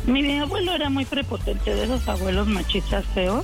Mi abuelo era muy prepotente, de esos abuelos machistas feos.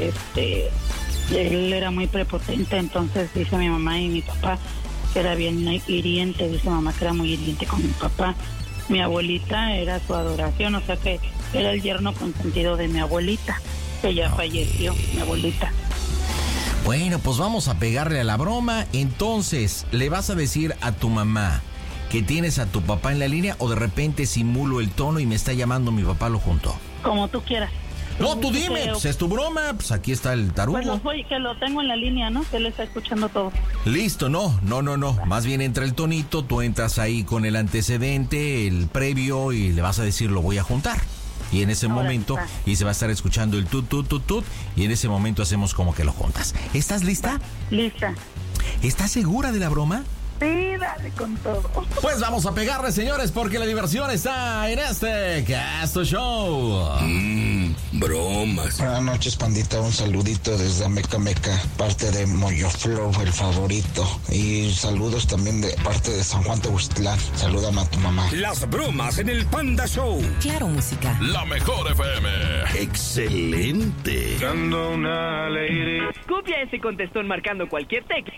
Él era muy prepotente, entonces dice mi mamá y mi papá que era bien hiriente, dice mamá que era muy hiriente con mi papá. Mi abuelita era su adoración, o sea que era el yerno consentido de mi abuelita, que ya falleció, mi abuelita. Bueno, pues vamos a pegarle a la broma. Entonces, ¿le vas a decir a tu mamá que tienes a tu papá en la línea o de repente simulo el tono y me está llamando mi papá, lo junto? Como tú quieras. No, tú dime, pues es tu broma, pues aquí está el tarugo. Pues que lo tengo en la línea, ¿no? Que él está escuchando todo. Listo, no. Más bien entra el tonito, tú entras ahí con el antecedente, el previo y le vas a decir lo voy a juntar. Y en ese momento, y se va a estar escuchando el tut, y en ese momento hacemos como que lo juntas. ¿Estás lista? Lista. ¿Estás segura de la broma? Sí, dale con todo. Pues vamos a pegarle, señores, porque la diversión está en este Casto Show. Bromas. Buenas noches, pandita. Un saludito desde Meca, parte de Moyo Flow, el favorito. Y saludos también de parte de San Juan Teuxtlán. Salúdame a tu mamá. Las bromas en el Panda Show. Claro, música. La mejor FM. Excelente. Scoop ya ese contestón marcando cualquier tecla.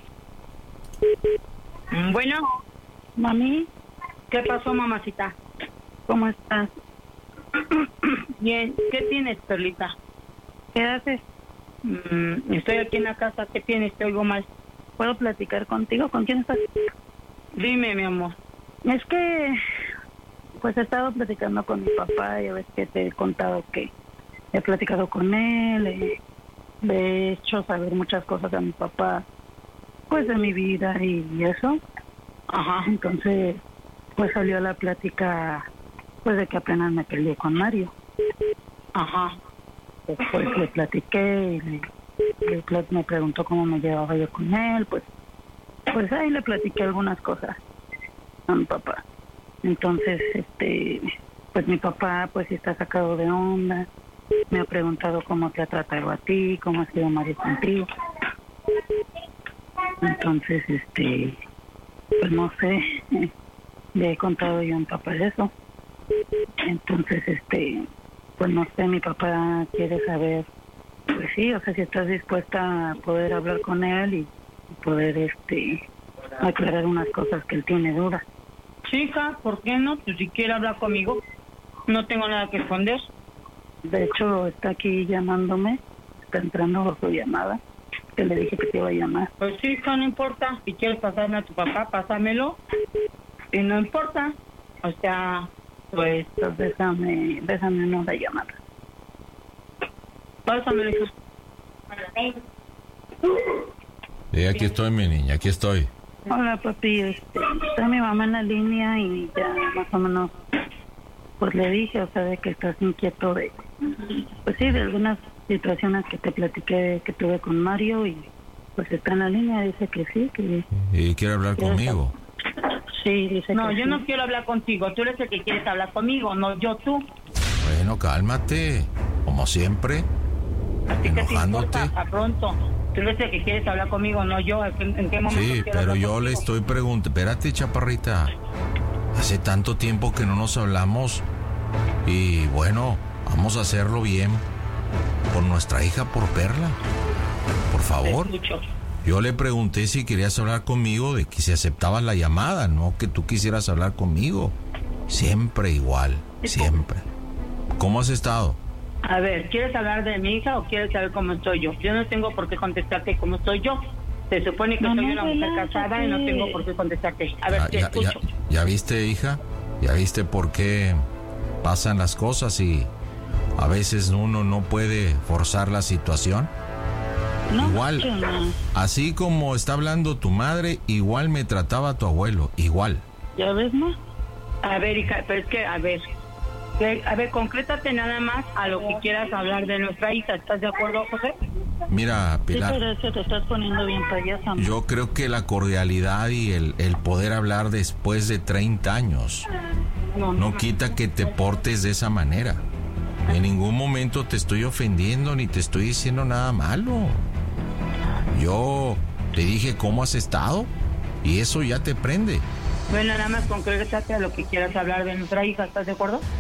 Bueno, mami, ¿qué pasó, mamacita? ¿Cómo estás? Bien, ¿qué tienes, Perlita? ¿Qué haces? Estoy aquí en la casa, ¿qué tienes? Te oigo mal. ¿Puedo platicar contigo? ¿Con quién estás? Dime, mi amor. Es que, pues he estado platicando con mi papá, ya ves que te he contado que he platicado con él, le he hecho saber muchas cosas a mi papá, pues de mi vida y eso. Ajá, entonces pues salió la plática pues de que apenas me peleé con Mario. Ajá. Después le platiqué y me preguntó cómo me llevaba yo con él, pues ahí le platiqué algunas cosas a mi papá. Entonces pues mi papá pues está sacado de onda, me ha preguntado cómo te ha tratado a ti, cómo ha sido Mario contigo. Entonces, pues no sé, le he contado yo a mi papá eso. Entonces, pues no sé, mi papá quiere saber, pues sí, o sea, si estás dispuesta a poder hablar con él y poder, aclarar unas cosas que él tiene dudas. Chica, ¿por qué no? Pues si quiere hablar conmigo, no tengo nada que esconder. De hecho, está aquí llamándome, está entrando por su llamada. Que le dije que te iba a llamar. Pues sí, no importa. Si quieres pasarme a tu papá, pásamelo. Y no importa. O sea, pues déjame una llamada. Pásamelo, hijo. Sí, aquí estoy, mi niña, aquí estoy. Hola, papi. Está mi mamá en la línea y ya más o menos, pues le dije, o sea, de que estás inquieto de, pues sí, de algunas situaciones que te platiqué que tuve con Mario y pues está en la línea, dice que sí, que... ¿Y quiere hablar conmigo? Sí, dice no, que yo sí. no quiero hablar contigo, tú eres el que quieres hablar conmigo, no yo tú. Bueno, cálmate, como siempre, ¿A ti qué te enojándote. importa? A pronto, tú eres el que quieres hablar conmigo, no yo. ¿En qué momento Sí, quiero pero hablar yo contigo? le estoy preguntando, espérate, chaparrita, hace tanto tiempo que no nos hablamos y bueno, vamos a hacerlo bien por nuestra hija, por Perla, por favor. Te escucho. Yo le pregunté si querías hablar conmigo, de que si aceptabas la llamada, no que tú quisieras hablar conmigo. Siempre igual, siempre. ¿Cómo has estado? A ver, ¿quieres hablar de mi hija o quieres saber cómo estoy yo? Yo no tengo por qué contestarte cómo estoy yo. Se supone que Mamá, soy una mujer relájate. casada y no tengo por qué contestarte. A ver, te escucho. ¿Ya viste, hija? ¿Ya viste por qué pasan las cosas y a veces uno no puede forzar la situación? No, Igual, yo no. así como está hablando tu madre, igual me trataba tu abuelo, igual. ¿Ya ves, no? A ver, hija, pero es que, a ver, concrétate nada más a lo que quieras hablar de nuestra hija. ¿Estás de acuerdo, José? Mira, Sí, Pilar, pero es que te estás poniendo bien payasa. yo creo que la cordialidad y el poder hablar después de 30 años no quita que te portes de esa manera. En ningún momento te estoy ofendiendo ni te estoy diciendo nada malo. Yo te dije cómo has estado y eso ya te prende. Bueno, nada más concrétate a lo que quieras hablar de nuestra hija. ¿Estás de acuerdo? Bueno,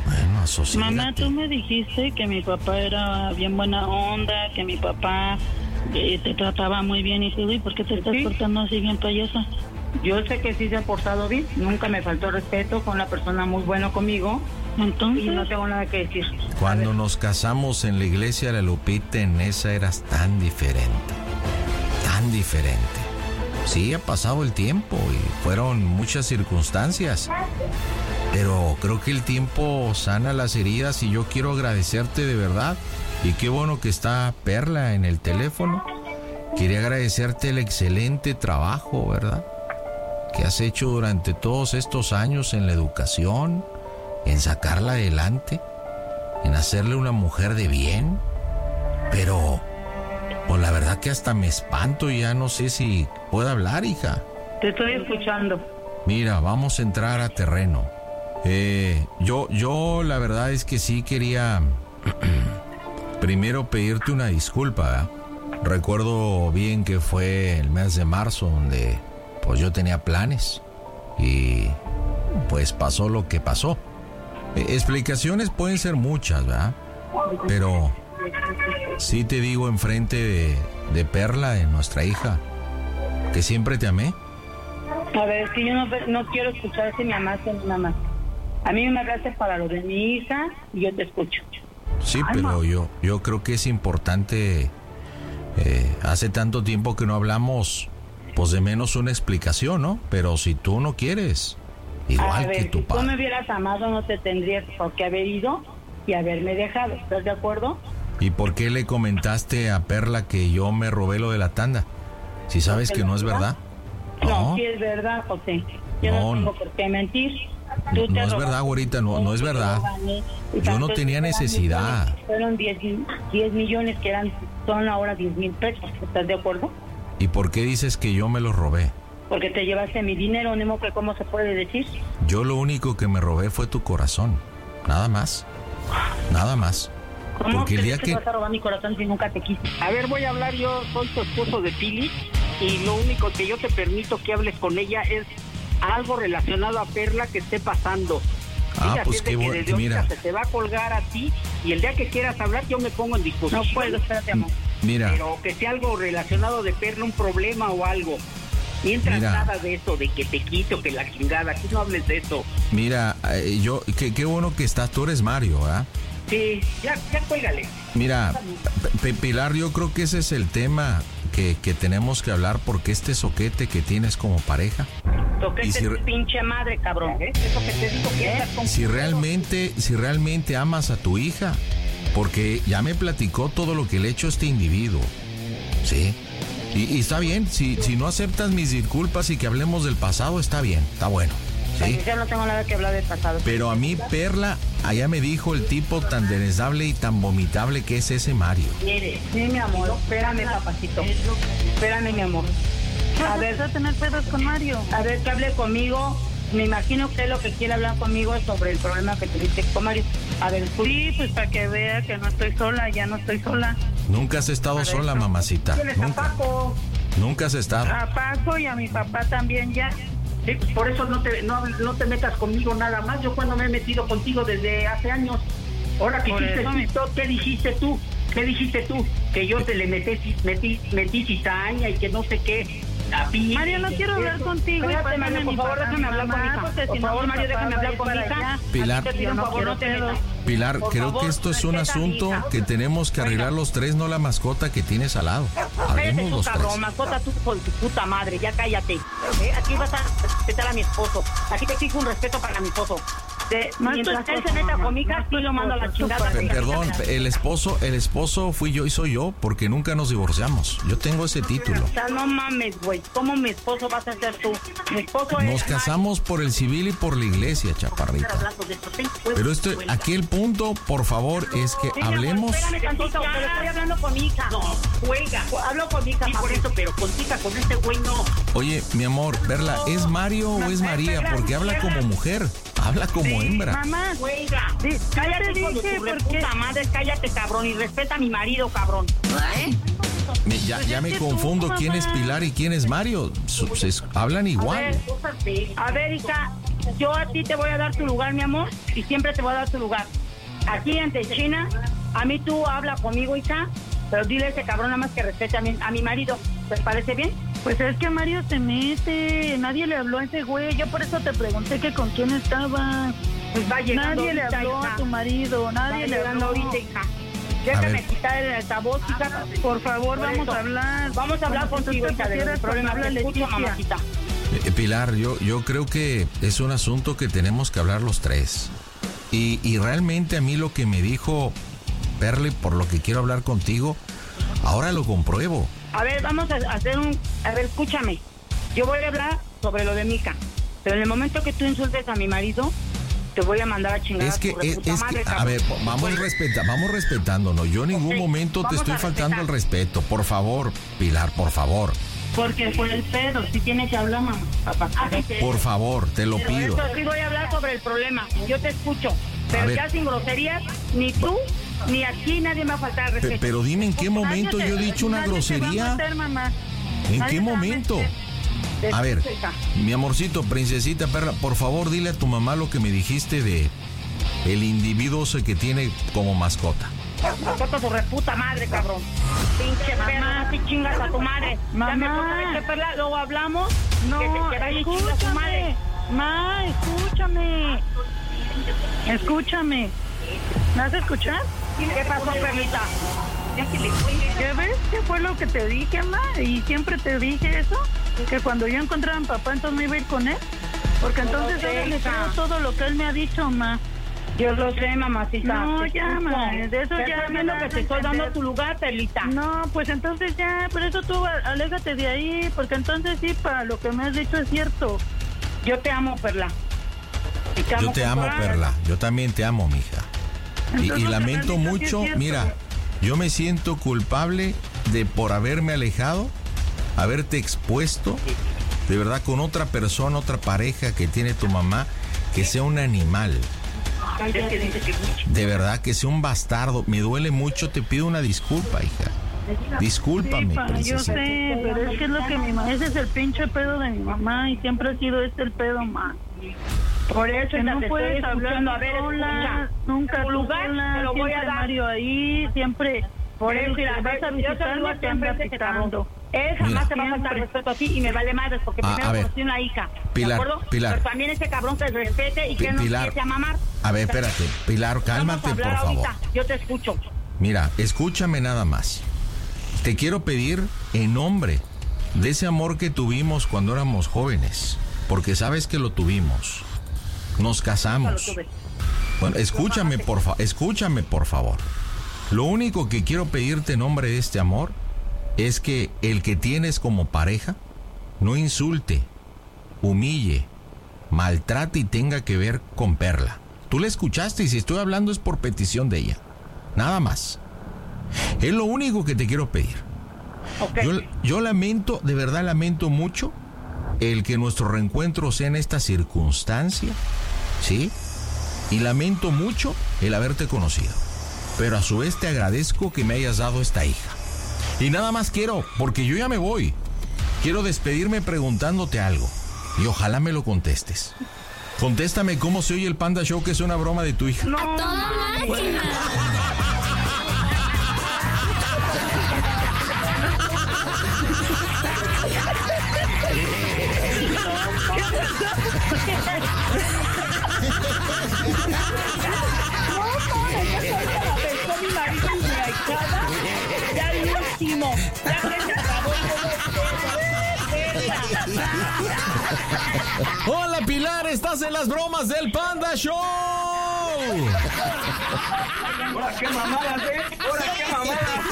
asociégate. Mamá, tú me dijiste que mi papá era bien buena onda, que mi papá te trataba muy bien y todo, ¿y por qué te estás portando así bien payasa? Yo sé que sí se ha portado bien, nunca me faltó respeto, fue una persona muy buena conmigo. Entonces, y no tengo nada que decir. Cuando nos casamos en la iglesia de la Lupita, en esa eras tan diferente. Tan diferente. Sí, ha pasado el tiempo y fueron muchas circunstancias. Pero creo que el tiempo sana las heridas y yo quiero agradecerte de verdad. Y qué bueno que está Perla en el teléfono. Quería agradecerte el excelente trabajo, ¿verdad?, que has hecho durante todos estos años en la educación, en sacarla adelante, en hacerle una mujer de bien. Pero, pues la verdad que hasta me espanto y ya no sé si puedo hablar, hija. Te estoy escuchando. Mira, vamos a entrar a terreno. Yo la verdad es que sí quería primero pedirte una disculpa, ¿verdad? Recuerdo bien que fue el mes de marzo donde pues yo tenía planes y pues pasó lo que pasó. Explicaciones pueden ser muchas, ¿verdad? Pero sí te digo enfrente de Perla, de nuestra hija, que siempre te amé. A ver, es que yo no quiero escuchar si me amaste ni nada más. A mí me hablaste para lo de mi hija y yo te escucho. Sí, pero yo creo que es importante, hace tanto tiempo que no hablamos, pues de menos una explicación, ¿no? Pero si tú no quieres, igual que tu padre. Si tú me hubieras amado, no te tendrías por qué haber ido y haberme dejado. ¿Estás de acuerdo? ¿Y por qué le comentaste a Perla que yo me robé lo de la tanda? Si sabes que no es verdad. No, sí es verdad, José. Yo no tengo por qué mentir. No es verdad, güerita, no es verdad. Yo no tenía necesidad. Fueron 10 millones que son ahora 10,000 pesos. ¿Estás de acuerdo? ¿Y por qué dices que yo me los robé? Porque te llevaste mi dinero, Nemo, que ¿cómo se puede decir? Yo lo único que me robé fue tu corazón. Nada más. Nada más. ¿Cómo? Porque el día que vas a robar mi corazón si nunca te quise? A ver, voy a hablar, yo soy tu esposo de Pili y lo único que yo te permito que hables con ella es algo relacionado a Perla que esté pasando. Pues qué bueno, mira. Se te va a colgar a ti y el día que quieras hablar yo me pongo en disposición. No puedo, espérate, amor. Mira. Pero que sea algo relacionado de Perla, un problema o algo. Mientras nada de eso, de que te quito, que la chingada, aquí no hables de eso. Mira, qué bueno que estás, tú eres Mario, ¿verdad? Sí, ya cuélgale. Mira, Pilar, yo creo que ese es el tema que tenemos que hablar, porque este soquete que tienes como pareja. Soquete es tu pinche madre, cabrón. Eso que te digo que estás con... Si realmente amas a tu hija, porque ya me platicó todo lo que le ha hecho este individuo, ¿sí? Y está bien, si no aceptas mis disculpas y que hablemos del pasado, está bien, está bueno. ¿Sí? Yo no tengo nada que hablar del pasado. Pero a mí, Perla, allá me dijo el tipo tan desagradable y tan vomitable que es ese Mario. Sí, mi amor, espérame, papacito. Espérame, mi amor. A ver, ¿vas a tener pedos con Mario? A ver, que hable conmigo. Me imagino que lo que quiere hablar conmigo es sobre el problema que tuviste con Mario. A ver, sí, pues para que vea que no estoy sola, ya no estoy sola. Nunca has estado sola, mamacita. Nunca. Nunca has estado. A Paco y a mi papá también ya. Sí, por eso no te metas conmigo nada más. Yo cuando me he metido contigo desde hace años. Ahora que ¿qué dijiste tú? ¿Qué dijiste tú? Que yo te le metí cizaña y que no sé qué. Mario, no quiero hablar contigo. Espérate, Mario, por favor, déjame hablar con mi hija. Por favor, Mario, déjame hablar con mi hija. Pilar, creo que esto es un asunto que tenemos que arreglar los tres, no la mascota que tienes al lado. Hablemos los tres. Cabrón, mascota tú con tu puta madre, ya cállate. Aquí vas a respetar a mi esposo. Aquí te exijo un respeto para mi esposo. Mientras él se meta con mi hija, sí lo mando a la chingada. Perdón, el esposo fui yo y soy yo, porque nunca nos divorciamos. Yo tengo ese título. O sea, no mames, güey. ¿Cómo mi esposo vas a ser tú? Mi esposo nos casamos por el civil y por la iglesia, chaparrita. Pero aquí el punto, por favor, es que hablemos. Espérame tantito, pero estoy hablando con mi hija. No, juega. Hablo con mi hija. Sí, por eso, pero con este güey no. Oye, mi amor, Perla, ¿es Mario o es María? Porque habla como mujer. Habla como hembra. Mamá, juega. Sí, cállate con tu puta madre, cállate, cabrón, y respeta a mi marido, cabrón. Ya me confundo quién es Pilar y quién es Mario. Hablan igual. A ver, hija, yo a ti te voy a dar tu lugar, mi amor, y siempre te voy a dar tu lugar. aquí ante China, a mí tú habla conmigo, hija, pero dile a ese cabrón nada más que respete a mi marido. ¿Te parece bien? Pues es que Mario se mete, nadie le habló a ese güey, yo por eso te pregunté que con quién estaba. Pues va llegando nadie ahorita, le habló hija. a tu marido, nadie le habló ahorita, hija. Déjame quitar el altavoz, hija. Por favor, Por vamos eso. a hablar. Vamos a hablar contigo, hija, de los problemas. Te escucho, mamacita. Pilar, yo creo que es un asunto que tenemos que hablar los tres. Y realmente a mí lo que me dijo Perle, por lo que quiero hablar contigo, ahora lo compruebo. A ver, vamos a hacer a ver, escúchame. Yo voy a hablar sobre lo de Mica. Pero en el momento que tú insultes a mi marido, te voy a mandar a chingar Es que, a tu reputa madre, a cabrón. ver, vamos respetándonos. Yo en ningún momento te vamos estoy a faltando el respetar. respeto. Por favor, Pilar, por favor. Porque fue el pedo, si tiene que hablar, mamá. Papá. Por favor, te lo Por pido. eso sí voy a hablar sobre el problema. Yo te escucho. A Pero ver. ya sin groserías, ni tú, ni aquí nadie me va a faltar el respeto. Pero dime en qué momento yo he dicho una grosería. ¿En qué momento? A ver, mi amorcito, princesita, perra, por favor dile a tu mamá lo que me dijiste de el individuo ese que tiene como mascota. Mascota tu reputa madre, cabrón. Pinche perra, así chingas a tu madre. Mamá. Ya me toca de perla, luego hablamos. No, que vaya y chinga a tu madre. Ma, escúchame. ¿Me vas a escuchar? ¿Qué pasó, perlita? ¿Qué ves? ¿Qué fue lo que te dije, ma? Y siempre te dije eso, que cuando yo encontrara a mi papá, entonces me iba a ir con él. Porque entonces sé, ahora le hija. creo todo lo que él me ha dicho, ma. Yo lo sé, mamacita. No, Te ya, escucho. ma, de eso Te ya estoy me viendo das que a te estoy dando entender. tu lugar, perlita. No, pues entonces ya, por eso tú aléjate de ahí, porque entonces sí, para lo que me has dicho es cierto. Yo te amo, Perla. Y Yo te con amo, toda- Perla. Yo también te amo, mija. Y Entonces, lo que me lamento has dicho sí mucho, es cierto. mira, yo me siento culpable de por haberme alejado, haberte expuesto, de verdad, con otra persona, otra pareja que tiene tu mamá, que sea un animal. De verdad, que sea un bastardo. Me duele mucho, te pido una disculpa, hija. Discúlpame, Sí, pa, yo princesita. sé, pero es que es lo que mi mamá, ese es el pinche pedo de mi mamá y siempre ha sido el pedo, ma. Por eso Que ya no te puedes estoy hablar escuchando. A ver, sola, escucha. nunca Tu tú lugar sola, te lo voy a siempre dar. Mario ahí, siempre. Por eso, mira, vas a yo te lo visitarme, digo te siempre anda a ese cabrón. picando. Él jamás Mira. te va a faltar Siempre. respeto a ti y me vale madres porque A primero ver. conocí una hija. Pilar, ¿De acuerdo? Pilar. Pero también ese cabrón que respete y que no Pilar. empiece a mamar. A ver, espérate. Pilar, Vamos a cálmate, hablar por favor. ahorita. Yo te escucho. Mira, escúchame nada más. Te quiero pedir en nombre de ese amor que tuvimos cuando éramos jóvenes, porque sabes que lo tuvimos. Nos casamos. Bueno, escúchame, por favor. Lo único que quiero pedirte en nombre de este amor es que el que tienes como pareja no insulte, humille, maltrate y tenga que ver con Perla. Tú la escuchaste y si estoy hablando es por petición de ella. Nada más. Es lo único que te quiero pedir. Okay. Yo lamento, de verdad lamento mucho el que nuestro reencuentro sea en esta circunstancia, ¿sí? Y lamento mucho el haberte conocido. Pero a su vez te agradezco que me hayas dado esta hija. Y nada más quiero, porque yo ya me voy, quiero despedirme preguntándote algo. Y ojalá me lo contestes. Contéstame cómo se oye el Panda Show, que es una broma de tu hija. No, ¡Toda máquina! Pensó mi marido y mi ahijada. Ya el último. Ya que se acabó Hola Pilar, estás en las bromas del Panda Show. Ahora qué mamadas, ahora qué mamadas.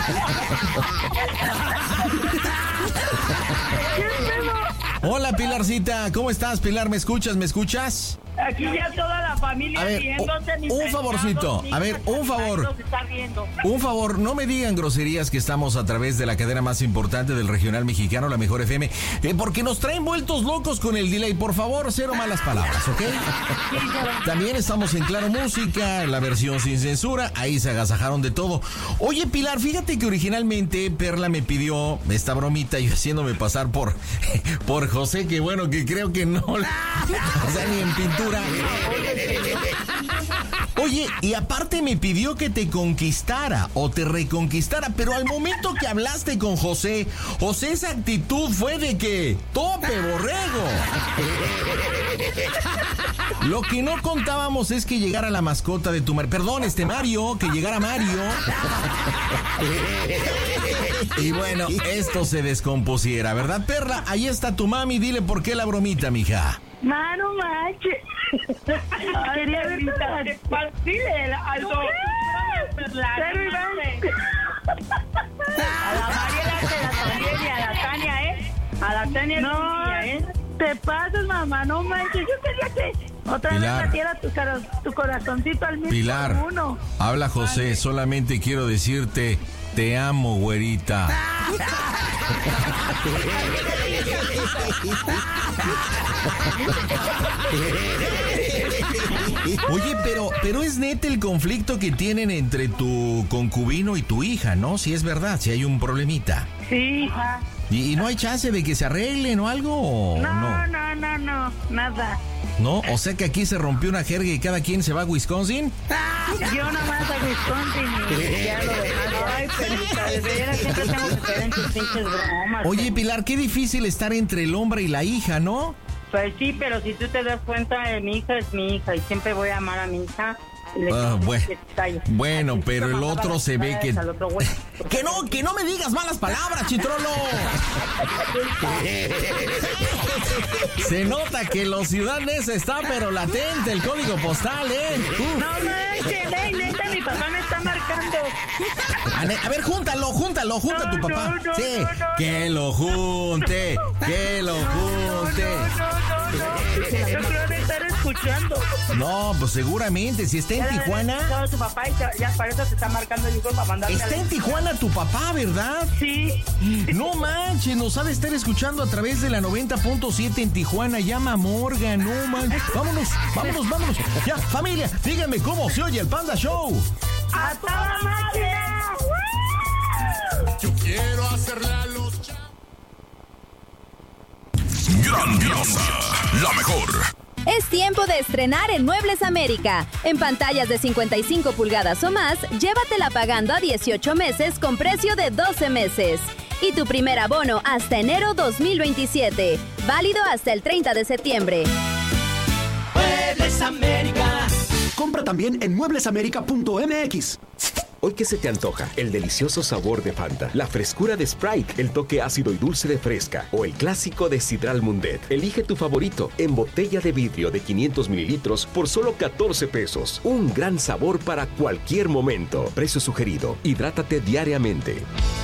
Hola Pilarcita, ¿cómo estás, Pilar? ¿Me escuchas? ¿Me escuchas? Aquí ya toda la familia A ver, riéndose, mis un favorcito, pecados, a ver, mis un favor. pecados se está riendo. Un favor, no me digan groserías, que estamos a través de la cadena más importante del regional mexicano, la Mejor FM, porque nos traen vueltos locos con el delay. Por favor, cero malas palabras, ¿ok? También estamos en Claro Música, la versión sin censura, ahí se agasajaron de todo. Oye, Pilar, fíjate que originalmente Perla me pidió esta bromita, yo haciéndome pasar por José, que bueno, que creo que no, o sea, ni en pintura. Oye, y aparte me pidió que te conquistara o te reconquistara, pero al momento que hablaste con José, esa actitud fue de que ¡tope, borrego! Lo que no contábamos es que llegara la mascota de tu Mario, que llegara Mario. Y bueno, esto se descompusiera, ¿verdad, Perla? Ahí está tu mami, dile por qué la bromita, mija. Mano, manches. Quería ver dile al doctor. A la Mariela se la también y a la Tania, A la Tania no, te pasas, mamá, no manches. Yo quería que otra Pilar, vez metiera tu corazoncito al mismo Pilar, uno. Habla José, vale. Solamente quiero decirte, te amo, güerita. Oye, pero es neta el conflicto que tienen entre tu concubino y tu hija, ¿no? Si es verdad, si hay un problemita. Sí. ¿Y no hay chance de que se arreglen o algo? No, nada. ¿No? O sea que aquí se rompió una jerga y cada quien se va a Wisconsin. Yo nomás a Wisconsin y ya lo dejaron. Ay, Perlita, de veras siempre tengo que hacer en tus pinches bromas. Oye, Pilar, qué difícil estar entre el hombre y la hija, ¿no? Pues sí, pero si tú te das cuenta, mi hija es mi hija y siempre voy a amar a mi hija. Bueno, pero el otro se ve que... Que no me digas malas palabras, chitrolo. Se nota que la ciudad esa está pero latente, el código postal, No manches, neta, mi papá me está marcando. A ver, júntalo junta tu papá. Sí, que lo junte. Yo creo de estar escuchando. No, pues seguramente, si está en Tijuana. No, tu papá ya para eso te está marcando el hijo para mandarle. Está en Tijuana tu papá, ¿verdad? Sí. No manches, nos ha de estar escuchando a través de la 90.7 en Tijuana. Llama a Morgan, no manches. Vámonos. Ya, familia, díganme cómo se oye el Panda Show. ¡A toda máquina! Yo quiero hacerle a los grandiosa, la mejor. Es tiempo de estrenar en Muebles América. En pantallas de 55 pulgadas o más, llévatela pagando a 18 meses con precio de 12 meses. Y tu primer abono hasta enero 2027. Válido hasta el 30 de septiembre. Muebles América. Compra también en mueblesamerica.mx. Hoy, ¿qué se te antoja? El delicioso sabor de Fanta, la frescura de Sprite, el toque ácido y dulce de Fresca o el clásico de Sidral Mundet. Elige tu favorito en botella de vidrio de 500 mililitros por solo 14 pesos. Un gran sabor para cualquier momento. Precio sugerido. Hidrátate diariamente.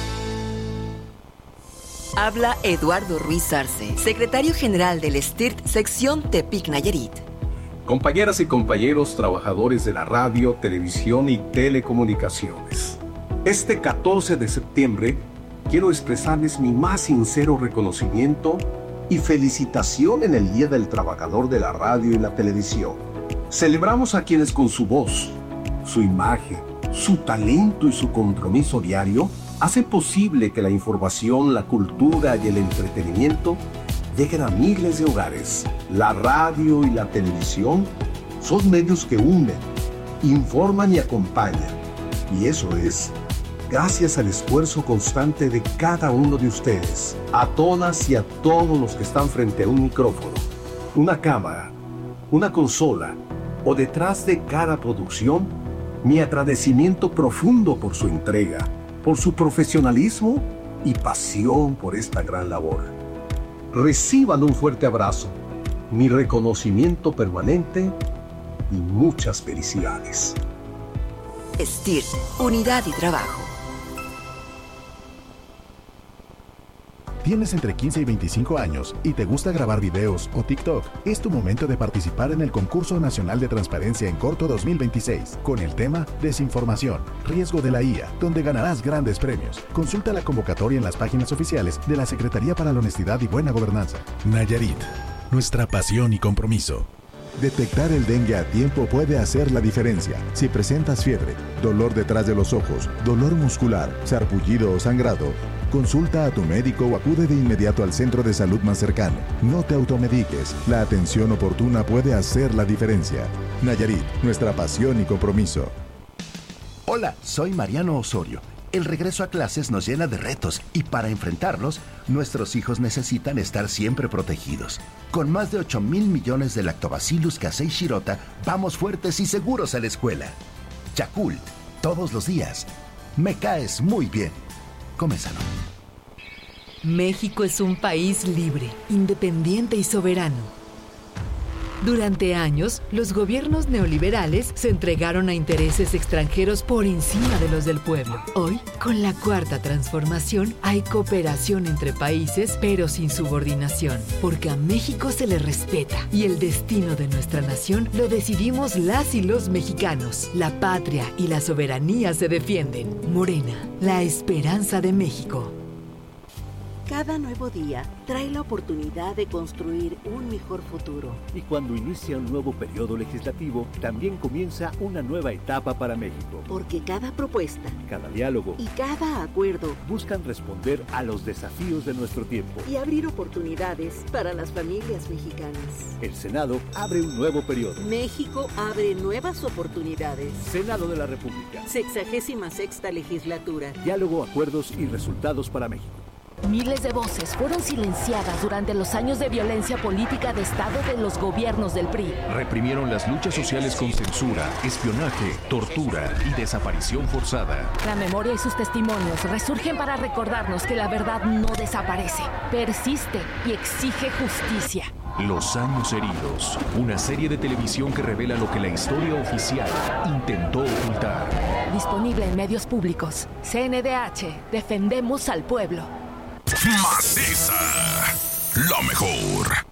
Habla Eduardo Ruiz Arce, secretario general del STIRT, sección Tepic Nayarit. Compañeras y compañeros trabajadores de la radio, televisión y telecomunicaciones. Este 14 de septiembre quiero expresarles mi más sincero reconocimiento y felicitación en el Día del Trabajador de la Radio y la Televisión. Celebramos a quienes con su voz, su imagen, su talento y su compromiso diario hacen posible que la información, la cultura y el entretenimiento lleguen a miles de hogares. La radio y la televisión son medios que unen, informan y acompañan. Y eso es gracias al esfuerzo constante de cada uno de ustedes, a todas y a todos los que están frente a un micrófono, una cámara, una consola o detrás de cada producción. Mi agradecimiento profundo por su entrega, por su profesionalismo y pasión por esta gran labor. Reciban un fuerte abrazo, mi reconocimiento permanente y muchas felicidades. STIRT, Unidad y Trabajo. ¿Tienes entre 15 y 25 años y te gusta grabar videos o TikTok? Es tu momento de participar en el Concurso Nacional de Transparencia en Corto 2026, con el tema Desinformación, Riesgo de la IA, donde ganarás grandes premios. Consulta la convocatoria en las páginas oficiales de la Secretaría para la Honestidad y Buena Gobernanza. Nayarit, nuestra pasión y compromiso. Detectar el dengue a tiempo puede hacer la diferencia. Si presentas fiebre, dolor detrás de los ojos, dolor muscular, sarpullido o sangrado, Consulta a tu médico o acude de inmediato al centro de salud más cercano. No te automediques. La atención oportuna puede hacer la diferencia. Nayarit, nuestra pasión y compromiso. Hola, soy Mariano Osorio. El regreso a clases nos llena de retos y para enfrentarlos, nuestros hijos necesitan estar siempre protegidos. Con más de 8,000 millones de Lactobacillus casei shirota, vamos fuertes y seguros a la escuela. Yakult, todos los días. Me caes muy bien. Cómeselo. México es un país libre, independiente y soberano. Durante años, los gobiernos neoliberales se entregaron a intereses extranjeros por encima de los del pueblo. Hoy, con la Cuarta Transformación, hay cooperación entre países, pero sin subordinación, porque a México se le respeta y el destino de nuestra nación lo decidimos las y los mexicanos. La patria y la soberanía se defienden. Morena, la esperanza de México. Cada nuevo día trae la oportunidad de construir un mejor futuro. Y cuando inicia un nuevo periodo legislativo, también comienza una nueva etapa para México. Porque cada propuesta, cada diálogo y cada acuerdo buscan responder a los desafíos de nuestro tiempo y abrir oportunidades para las familias mexicanas. El Senado abre un nuevo periodo. México abre nuevas oportunidades. Senado de la República. 66ª legislatura. Diálogo, acuerdos y resultados para México. Miles de voces fueron silenciadas durante los años de violencia política de Estado de los gobiernos del PRI. Reprimieron las luchas sociales con censura, espionaje, tortura y desaparición forzada. La memoria y sus testimonios resurgen para recordarnos que la verdad no desaparece, persiste y exige justicia. Los años heridos, una serie de televisión que revela lo que la historia oficial intentó ocultar. Disponible en medios públicos. CNDH, defendemos al pueblo. Maciza, lo mejor.